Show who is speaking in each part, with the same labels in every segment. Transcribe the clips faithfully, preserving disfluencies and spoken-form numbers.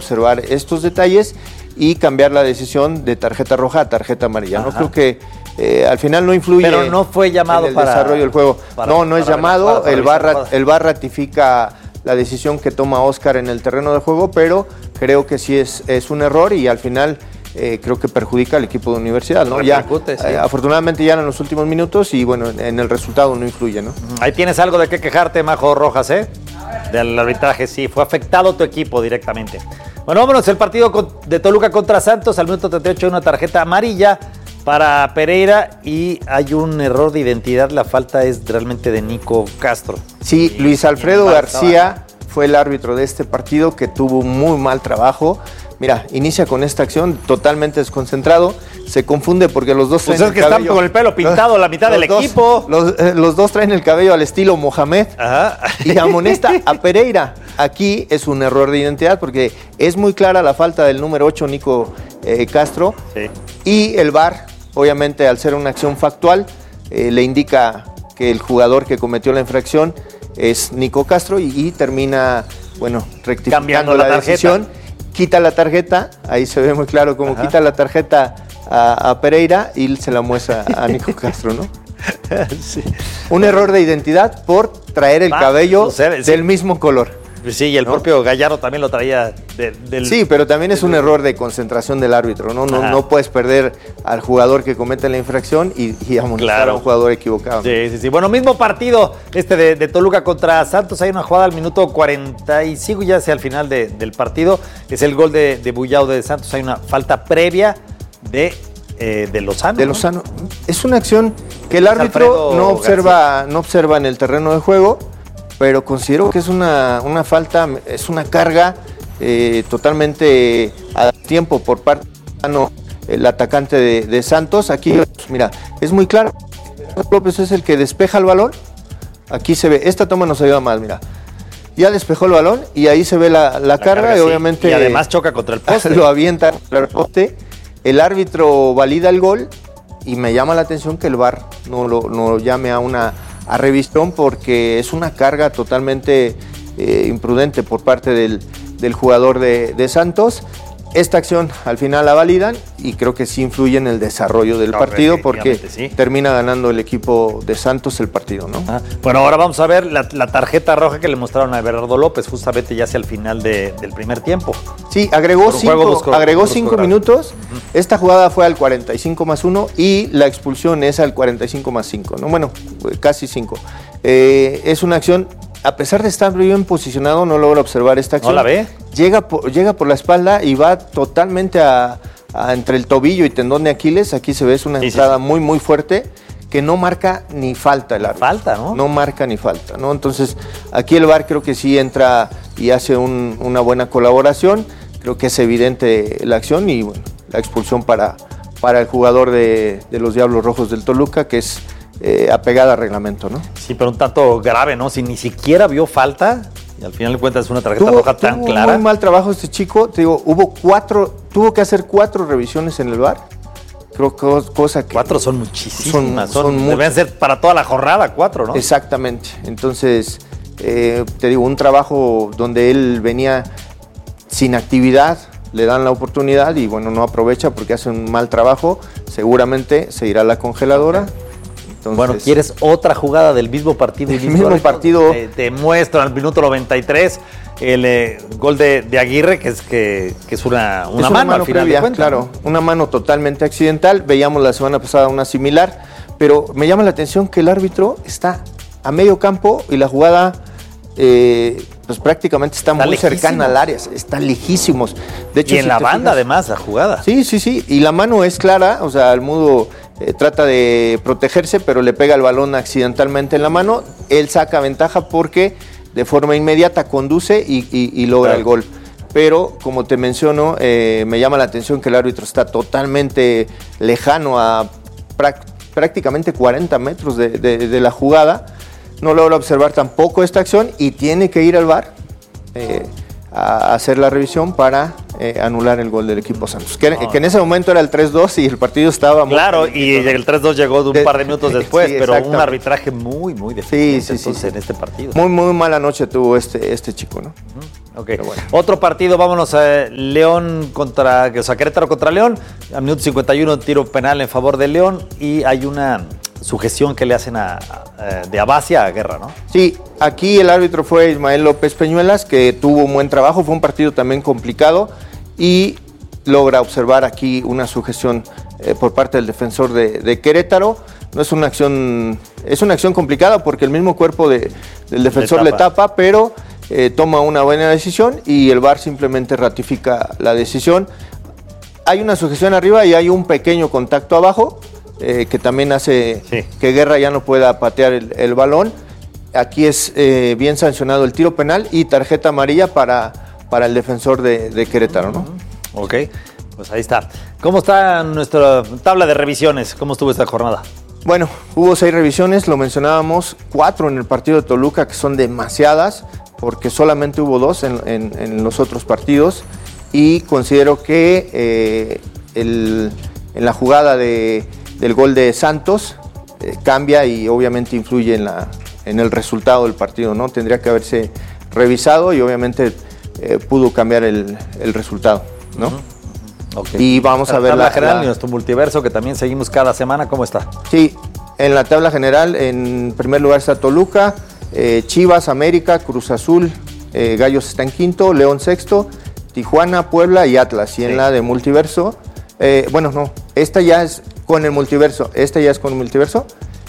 Speaker 1: observar estos detalles y cambiar la decisión de tarjeta roja a tarjeta amarilla. Ajá. No creo que eh, al final no influye.
Speaker 2: Pero no fue llamado
Speaker 1: en el
Speaker 2: para
Speaker 1: desarrollo del juego.
Speaker 2: Para,
Speaker 1: no, no es llamado.
Speaker 2: Para, para, para,
Speaker 1: el, VAR, el VAR ratifica la decisión que toma Oscar en el terreno de juego, pero creo que sí es, es un error y al final eh, creo que perjudica al equipo de Universidad, ¿no? Ya, sí. eh, afortunadamente ya en los últimos minutos y bueno, en el resultado no influye, ¿no?
Speaker 2: Ahí tienes algo de qué quejarte, Majo Rojas, ¿eh? Del arbitraje, sí, fue afectado tu equipo directamente. Bueno, vámonos, el partido de Toluca contra Santos, al minuto treinta y ocho una tarjeta amarilla para Pereira y hay un error de identidad, la falta es realmente de Nico Castro.
Speaker 1: Sí, y Luis Alfredo García fue el árbitro de este partido que tuvo muy mal trabajo. Mira, inicia con esta acción totalmente desconcentrado, se confunde porque los dos
Speaker 2: traen
Speaker 1: pues es
Speaker 2: el que
Speaker 1: cabello,
Speaker 2: están con el pelo pintado la mitad del
Speaker 1: dos,
Speaker 2: equipo.
Speaker 1: Los, eh, los dos traen el cabello al estilo Mohamed. Ajá. Y amonesta a Pereira. Aquí es un error de identidad porque es muy clara la falta del número ocho, Nico eh, Castro. Sí. Y el VAR, obviamente al ser una acción factual, eh, le indica que el jugador que cometió la infracción es Nico Castro y, y termina, bueno, rectificando la, la decisión. Quita la tarjeta, ahí se ve muy claro cómo Ajá. quita la tarjeta a, a Pereira y se la muestra a Nico Castro, ¿no? Sí. Un error de identidad por traer el ah, cabello no sé, sí. del mismo color.
Speaker 2: Sí, y el ¿no? propio Gallardo también lo traía de, del...
Speaker 1: Sí, pero también es un error de concentración del árbitro, ¿no? No, no puedes perder al jugador que comete la infracción y, y amonestar claro. a un jugador equivocado.
Speaker 2: Sí, sí, sí. Bueno, mismo partido este de, de Toluca contra Santos. Hay una jugada al minuto cuarenta y cinco, ya hacia el final de, del partido. Es el gol de, de Bullao de Santos. Hay una falta previa de, eh, de Lozano.
Speaker 1: De Lozano. ¿No? Es una acción que el árbitro no observa, no observa en el terreno de juego, pero considero que es una, una falta, es una carga eh, totalmente a tiempo por parte del atacante de, de Santos. Aquí, mira, es muy claro, López es el que despeja el balón, aquí se ve, esta toma nos ayuda más, mira, ya despejó el balón y ahí se ve la, la, la carga, carga y sí. obviamente...
Speaker 2: Y además choca contra el poste.
Speaker 1: Lo avienta contra el poste, el árbitro valida el gol y me llama la atención que el VAR no lo, no lo llame a una... a revisión porque es una carga totalmente eh, imprudente por parte del, del jugador de, de Santos. Esta acción al final la validan y creo que sí influye en el desarrollo del no, partido porque sí. termina ganando el equipo de Santos el partido, ¿no?
Speaker 2: Ah, bueno, ahora vamos a ver la, la tarjeta roja que le mostraron a Everardo López justamente ya hacia el final de, del primer tiempo.
Speaker 1: Sí, agregó cinco, busco, agregó cinco minutos. Uh-huh. Esta jugada fue al cuarenta y cinco más uno y la expulsión es al cuarenta y cinco más cinco, ¿no? Bueno, casi cinco. Eh, es una acción... A pesar de estar bien posicionado, no logra observar esta acción.
Speaker 2: ¿No la ve?
Speaker 1: Llega por, llega por la espalda y va totalmente a, a entre el tobillo y tendón de Aquiles. Aquí se ve, es una sí, entrada sí, sí. muy, muy fuerte que no marca ni falta el árbitro.
Speaker 2: Falta, ¿no?
Speaker 1: No marca ni falta, ¿no? Entonces, aquí el VAR creo que sí entra y hace un, una buena colaboración. Creo que es evidente la acción y, bueno, la expulsión para, para el jugador de, de los Diablos Rojos del Toluca, que es... Eh, apegada al reglamento, ¿no?
Speaker 2: Sí, pero un tanto grave, ¿no? Si ni siquiera vio falta y al final de cuentas es una tarjeta
Speaker 1: tuvo,
Speaker 2: roja tan
Speaker 1: tuvo
Speaker 2: clara.
Speaker 1: Muy mal trabajo este chico, te digo, hubo cuatro, tuvo que hacer cuatro revisiones en el VAR. Creo que cosa que...
Speaker 2: Cuatro son muchísimas, son, son, son
Speaker 1: deben
Speaker 2: ser para toda la jornada, cuatro, ¿no?
Speaker 1: Exactamente, entonces, eh, te digo, un trabajo donde él venía sin actividad, le dan la oportunidad y bueno, no aprovecha porque hace un mal trabajo, seguramente se irá a la congeladora.
Speaker 2: Entonces, bueno, ¿quieres otra jugada del mismo partido?
Speaker 1: El mismo partido.
Speaker 2: Te, te muestro al minuto noventa y tres el eh, gol de, de Aguirre, que es que, que es una, una,
Speaker 1: es una
Speaker 2: mano,
Speaker 1: mano
Speaker 2: al final
Speaker 1: previa,
Speaker 2: de cuentas.
Speaker 1: Claro, una mano totalmente accidental. Veíamos la semana pasada una similar, pero me llama la atención que el árbitro está a medio campo y la jugada eh, pues prácticamente está, está muy lejísimos. cercana al área, está lejísimos. De hecho,
Speaker 2: y en
Speaker 1: si
Speaker 2: la banda
Speaker 1: fijas,
Speaker 2: además la jugada.
Speaker 1: Sí, sí, sí, y la mano es clara, o sea, Almudo eh, trata de protegerse, pero le pega el balón accidentalmente en la mano. Él saca ventaja porque de forma inmediata conduce y, y, y logra claro. el gol. Pero, como te menciono, eh, me llama la atención que el árbitro está totalmente lejano a prácticamente cuarenta metros de, de, de la jugada. No logra observar tampoco esta acción y tiene que ir al VAR eh, a hacer la revisión para eh, anular el gol del equipo Santos. Que, no, que en ese momento era el tres dos y el partido estaba muy...
Speaker 2: Claro, y el tres dos llegó de un
Speaker 1: de,
Speaker 2: par de minutos después,
Speaker 1: sí,
Speaker 2: pero un arbitraje muy, muy deficiente sí, sí, entonces, sí, sí. en este partido.
Speaker 1: Muy, muy mala noche tuvo este, este chico, ¿no?
Speaker 2: Uh-huh. Ok. Bueno. Otro partido, vámonos a León contra, o sea, Querétaro contra León. A minuto cincuenta y uno, tiro penal en favor de León y hay una sujeción que le hacen a, a, de Abacia a Guerra, ¿no?
Speaker 1: Sí, aquí el árbitro fue Ismael López Peñuelas, que tuvo un buen trabajo, fue un partido también complicado y logra observar aquí una sujeción eh, por parte del defensor de, de Querétaro. No es una acción, es una acción complicada porque el mismo cuerpo de, del defensor le tapa, le tapa pero eh, toma una buena decisión y el V A R simplemente ratifica la decisión. Hay una sujeción arriba y hay un pequeño contacto abajo eh, que también hace sí. que Guerra ya no pueda patear el, el balón. Aquí es eh, bien sancionado el tiro penal y tarjeta amarilla para, para el defensor de, de Querétaro, ¿no?
Speaker 2: Ok, pues ahí está. ¿Cómo está nuestra tabla de revisiones? ¿Cómo estuvo esta jornada?
Speaker 1: Bueno, hubo seis revisiones, lo mencionábamos, cuatro en el partido de Toluca, que son demasiadas, porque solamente hubo dos en, en, en los otros partidos, y considero que eh, el, en la jugada de, del gol de Santos eh, cambia y obviamente influye en, la, en el resultado del partido, ¿no? Tendría que haberse revisado y obviamente eh, pudo cambiar el, el resultado, ¿no? Uh-huh. Okay. Y vamos a ver
Speaker 2: la
Speaker 1: la
Speaker 2: general, nuestro multiverso que también seguimos cada semana, ¿cómo está?
Speaker 1: Sí, en la tabla general, en primer lugar está Toluca, eh, Chivas, América, Cruz Azul, eh, Gallos está en quinto, León sexto, Tijuana, Puebla y Atlas. Y en sí. la de multiverso, eh, bueno, no, esta ya es con el multiverso, esta ya es con el multiverso,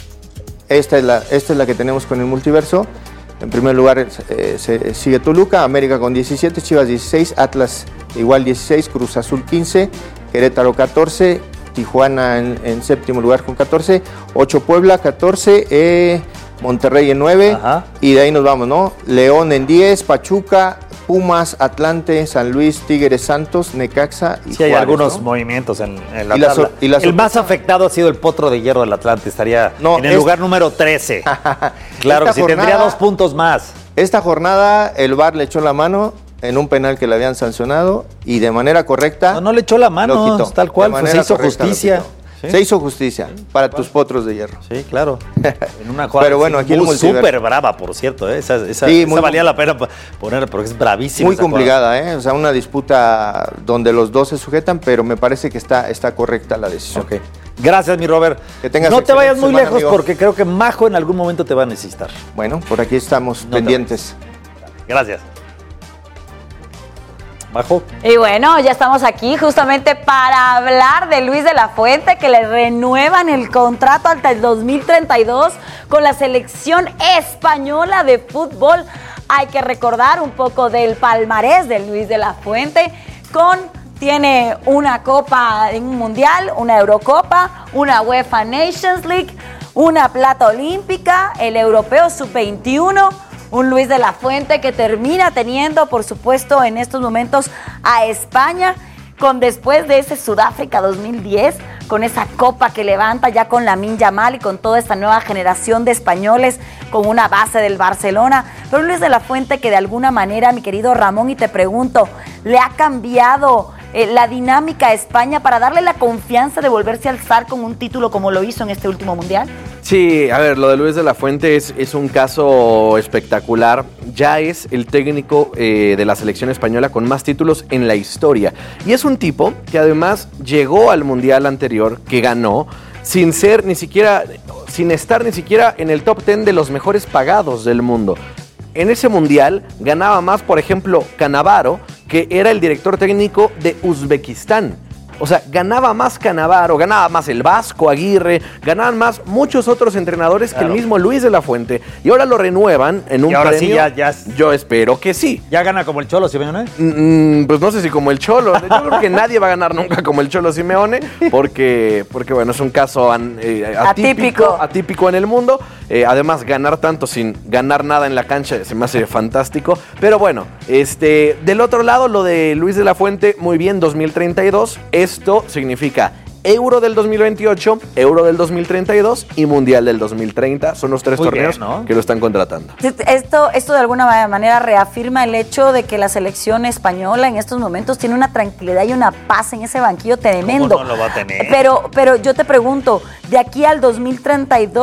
Speaker 1: esta es la, esta es la que tenemos con el multiverso. En primer lugar eh, se sigue Toluca, América con diecisiete, Chivas dieciséis, Atlas igual dieciséis, Cruz Azul quince, Querétaro catorce, Tijuana en, en séptimo lugar con catorce, ocho Puebla, catorce, eh, Monterrey en nueve, ajá. Y de ahí nos vamos, ¿no? León en diez, Pachuca, Pumas, Atlante, San Luis, Tigres, Santos, Necaxa y
Speaker 2: sí, hay
Speaker 1: Juárez,
Speaker 2: algunos
Speaker 1: ¿no?
Speaker 2: movimientos en, en la
Speaker 1: y
Speaker 2: tabla.
Speaker 1: La, y la
Speaker 2: el más afectado ha sido el Potro de Hierro del Atlante, estaría no, en el es... lugar número trece. Claro que sí, jornada, tendría dos puntos más.
Speaker 1: Esta jornada el V A R le echó la mano en un penal que le habían sancionado y de manera correcta...
Speaker 2: No, no le echó la mano, tal cual, pues se hizo justicia.
Speaker 1: ¿Sí? Se hizo justicia sí, para ¿cuál? Tus potros de hierro.
Speaker 2: Sí, claro. En una jugada
Speaker 1: pero bueno, aquí
Speaker 2: muy súper brava, por cierto. ¿eh? Esa, esa, sí, esa muy, valía la pena poner porque es bravísima.
Speaker 1: Muy complicada, ¿eh? O sea, una disputa donde los dos se sujetan, pero me parece que está, está correcta la decisión.
Speaker 2: Okay. Gracias, mi Robert.
Speaker 1: Que tengas
Speaker 2: no te vayas muy
Speaker 1: semana,
Speaker 2: lejos
Speaker 1: amigo.
Speaker 2: Porque creo que Majo en algún momento te va a necesitar.
Speaker 1: Bueno, por aquí estamos no pendientes.
Speaker 2: Gracias. Bajo.
Speaker 3: Y bueno, ya estamos aquí justamente para hablar de Luis de la Fuente, que le renuevan el contrato hasta el dos mil treinta y dos con la selección española de fútbol. Hay que recordar un poco del palmarés de Luis de la Fuente, con tiene una copa en un mundial, una Eurocopa, una UEFA Nations League, una plata olímpica, el europeo sub veintiuno. Un Luis de la Fuente que termina teniendo, por supuesto, en estos momentos a España, con después de ese Sudáfrica dos mil diez, con esa copa que levanta ya con Lamine Yamal y con toda esta nueva generación de españoles con una base del Barcelona. Pero Luis de la Fuente que de alguna manera, mi querido Ramón, y te pregunto, ¿le ha cambiado eh, la dinámica a España para darle la confianza de volverse a alzar con un título como lo hizo en este último Mundial?
Speaker 4: Sí, a ver, lo de Luis de la Fuente es, es un caso espectacular. Ya es el técnico eh, de la selección española con más títulos en la historia. Y es un tipo que además llegó al Mundial anterior, que ganó, sin ser ni siquiera, sin estar ni siquiera en el top diez de los mejores pagados del mundo. En ese Mundial ganaba más, por ejemplo, Cannavaro, que era el director técnico de Uzbekistán. O sea, ganaba más Cannavaro, ganaba más el Vasco Aguirre, ganaban más muchos otros entrenadores claro. que el mismo Luis de la Fuente. Y ahora lo renuevan en un
Speaker 2: y ahora
Speaker 4: premio.
Speaker 2: Sí, ya, ya.
Speaker 4: Yo espero que sí.
Speaker 2: ¿Ya gana como el Cholo Simeone?
Speaker 4: Mm, pues no sé si como el Cholo. Yo creo que nadie va a ganar nunca como el Cholo Simeone, porque, porque bueno, es un caso eh, atípico, atípico. atípico en el mundo. Eh, además, ganar tanto sin ganar nada en la cancha se me hace fantástico. Pero bueno, este, del otro lado, lo de Luis de la Fuente, muy bien, dos mil treinta y dos. Esto significa Euro del dos mil veintiocho, Euro del dos mil treinta y dos y Mundial del dos mil treinta. Son los tres Muy torneos bien, ¿no? que lo están contratando.
Speaker 3: Esto, esto de alguna manera reafirma el hecho de que la selección española en estos momentos tiene una tranquilidad y una paz en ese banquillo tremendo.
Speaker 2: ¿Cómo no lo va a tener?
Speaker 3: Pero, pero yo te pregunto, de aquí al dos mil treinta y dos,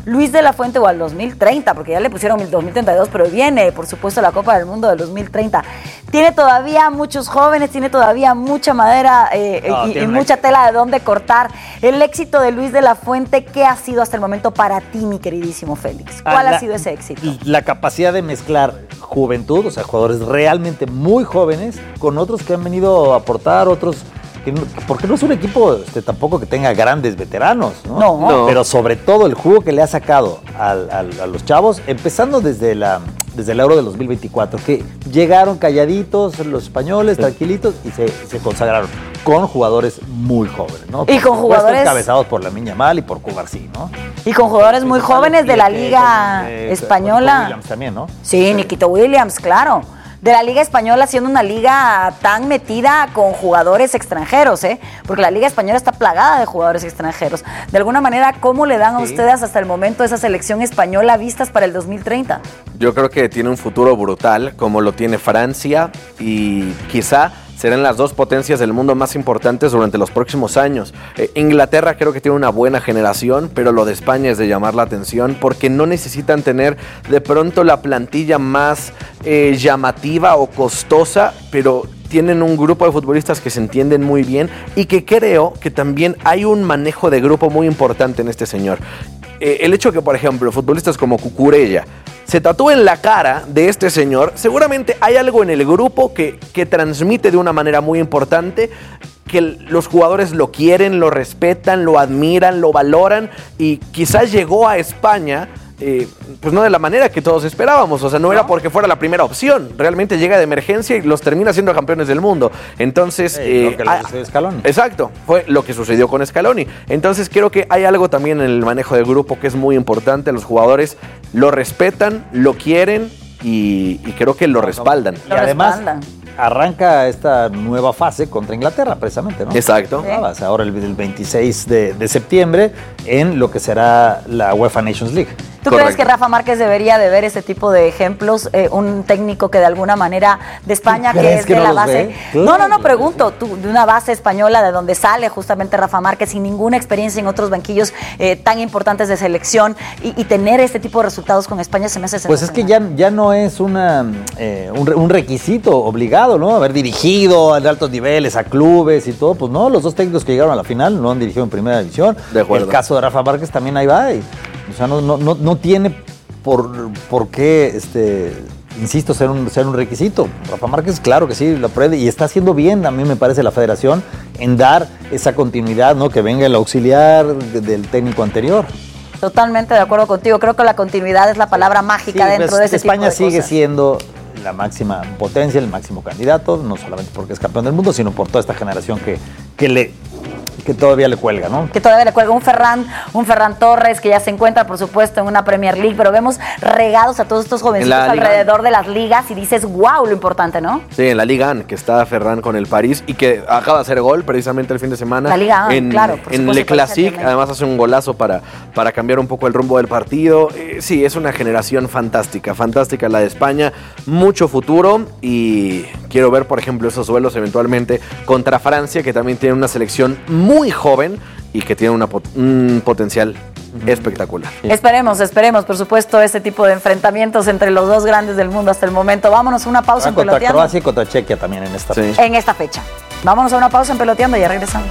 Speaker 3: Luis de la Fuente o al dos mil treinta, porque ya le pusieron el dos mil treinta y dos, pero viene, por supuesto, la Copa del Mundo del dos mil treinta. Tiene todavía muchos jóvenes, tiene todavía mucha madera eh, no, y, y mucha tela de dónde cortar. El éxito de Luis de la Fuente, ¿qué ha sido hasta el momento para ti, mi queridísimo Félix? ¿Cuál
Speaker 2: la,
Speaker 3: ha sido ese éxito?
Speaker 2: La capacidad de mezclar juventud, o sea, jugadores realmente muy jóvenes, con otros que han venido a aportar, otros... Porque no es un equipo este, tampoco que tenga grandes veteranos, ¿no?
Speaker 3: No.
Speaker 2: no. Pero sobre todo el jugo que le ha sacado al, al, a los chavos, empezando desde, la, desde el Euro del dos mil veinticuatro, que llegaron calladitos los españoles, sí. tranquilitos, y se, se consagraron con jugadores muy jóvenes, ¿no?
Speaker 3: Y con jugadores...
Speaker 2: encabezados por Lamine Yamal y por Cubarsí, ¿no?
Speaker 3: Y con jugadores muy jóvenes de la Liga
Speaker 2: con, eh,
Speaker 3: Española.
Speaker 2: Con Williams también, ¿no?
Speaker 3: Sí, Niquito Williams, claro. De la Liga Española, siendo una liga tan metida con jugadores extranjeros, ¿eh? Porque la Liga Española está plagada de jugadores extranjeros. De alguna manera, ¿cómo le dan a sí. ustedes hasta el momento esa selección española vistas para el dos mil treinta?
Speaker 4: Yo creo que tiene un futuro brutal, como lo tiene Francia, y quizá serán las dos potencias del mundo más importantes durante los próximos años. Eh, Inglaterra creo que tiene una buena generación, pero lo de España es de llamar la atención porque no necesitan tener de pronto la plantilla más eh, llamativa o costosa, pero tienen un grupo de futbolistas que se entienden muy bien y que creo que también hay un manejo de grupo muy importante en este señor. Eh, el hecho que, por ejemplo, futbolistas como Cucurella se tatúen la cara de este señor, seguramente hay algo en el grupo que, que transmite de una manera muy importante, que los jugadores lo quieren, lo respetan, lo admiran, lo valoran, y quizás llegó a España Eh, pues no de la manera que todos esperábamos, o sea, no, no era porque fuera la primera opción, realmente llega de emergencia y los termina siendo campeones del mundo. Entonces,
Speaker 2: sí,
Speaker 4: eh,
Speaker 2: lo que le sucedió a Scaloni.
Speaker 4: Exacto, fue lo que sucedió con Scaloni. Entonces creo que hay algo también en el manejo del grupo que es muy importante. Los jugadores lo respetan, lo quieren y, y creo que lo respaldan.
Speaker 2: Y además arranca esta nueva fase contra Inglaterra, precisamente, ¿no?
Speaker 4: Exacto.
Speaker 2: Sí. Ahora el, el veintiséis de, de septiembre en lo que será la UEFA Nations League.
Speaker 3: ¿Tú Correcto. crees que Rafa Márquez debería de ver ese tipo de ejemplos? Eh, un técnico que de alguna manera de España, que es que de no la base... No, no, no, pregunto. Tú, de una base española de donde sale justamente Rafa Márquez sin ninguna experiencia en otros banquillos eh, tan importantes de selección y, y tener este tipo de resultados con España se me hace
Speaker 2: Pues es que ya, ya no es una, eh, un, un requisito obligado, ¿no? Haber dirigido a altos niveles, a clubes y todo. Pues no, los dos técnicos que llegaron a la final no han dirigido en primera división.
Speaker 4: De acuerdo.
Speaker 2: El caso de Rafa Márquez también ahí va. Y, o sea, no, no, no, no tiene por, por qué, este, insisto, ser un, ser un requisito. Rafa Márquez, claro que sí, lo puede y está haciendo bien, a mí me parece, la federación en dar esa continuidad, ¿no? Que venga el auxiliar de, del técnico anterior.
Speaker 3: Totalmente de acuerdo contigo. Creo que la continuidad es la palabra mágica sí, dentro
Speaker 2: pues,
Speaker 3: de ese
Speaker 2: España
Speaker 3: tipo de
Speaker 2: sigue
Speaker 3: cosas.
Speaker 2: siendo la máxima potencia, el máximo candidato, no solamente porque es campeón del mundo, sino por toda esta generación que, que le... que todavía le cuelga, ¿no?
Speaker 3: Que todavía le cuelga un Ferran, un Ferran Torres, que ya se encuentra, por supuesto, en una Premier League, pero vemos regados a todos estos jovencitos alrededor de las ligas y dices, wow, lo importante, ¿no?
Speaker 4: Sí, en la Liga uno, que está Ferran con el París y que acaba de hacer gol precisamente el fin de semana.
Speaker 3: La Liga uno,
Speaker 4: en,
Speaker 3: claro. Por
Speaker 4: en Le Classique, además hace un golazo para, para cambiar un poco el rumbo del partido. Eh, sí, es una generación fantástica, fantástica la de España, mucho futuro y quiero ver, por ejemplo, esos duelos eventualmente contra Francia, que también tiene una selección muy muy joven y que tiene una, un potencial uh-huh. espectacular.
Speaker 3: Sí. Esperemos, esperemos, por supuesto, este tipo de enfrentamientos entre los dos grandes del mundo hasta el momento. Vámonos a una pausa ah, en
Speaker 2: contra
Speaker 3: Peloteando.
Speaker 2: Croacia y contra Chequia también en esta
Speaker 4: sí.
Speaker 2: fecha.
Speaker 3: En esta fecha. Vámonos a una pausa en Peloteando y ya regresamos.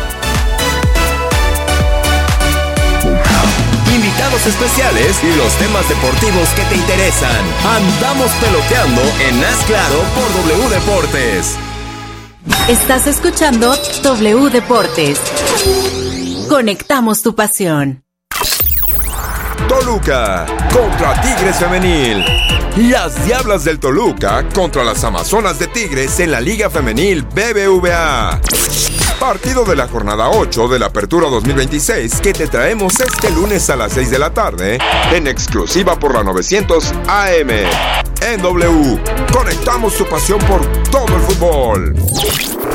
Speaker 5: Invitados especiales y los temas deportivos que te interesan. Andamos peloteando en Haz Claro por W Deportes.
Speaker 6: Estás escuchando W Deportes. Conectamos tu pasión.
Speaker 5: Toluca contra Tigres Femenil. Las Diablas del Toluca contra las Amazonas de Tigres en la Liga Femenil B B V A. Partido de la jornada ocho de la Apertura dos mil veintiséis que te traemos este lunes a las seis de la tarde en exclusiva por la novecientos A M. En W, conectamos tu pasión por todo el fútbol.